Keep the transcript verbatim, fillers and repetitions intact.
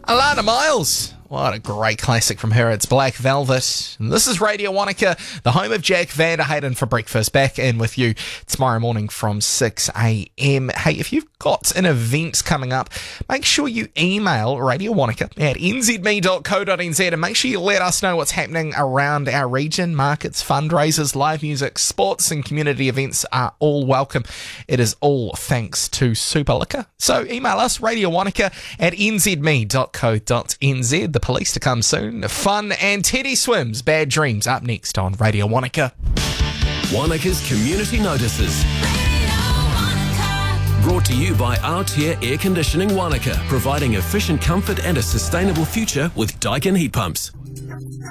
Alana Miles. What a great classic from her. It's Black Velvet. And this is Radio Wanaka, the home of Jack Vanderhayden for breakfast. Back in with you tomorrow morning from six a.m. Hey, if you've got an event coming up, make sure you email Radio Wanaka at n z m e dot co dot n z and make sure you let us know what's happening around our region. Markets, fundraisers, live music, sports and community events are all welcome. It is all thanks to Super Liquor. So email us, Radio Wanaka at n z m e dot co dot n z. The police to come soon. Fun and Teddy Swims. Bad Dreams up next on Radio Wanaka. Wanaka's Community Notices. Brought to you by Aotea Air Conditioning Wanaka, providing efficient comfort and a sustainable future with Daikin heat pumps.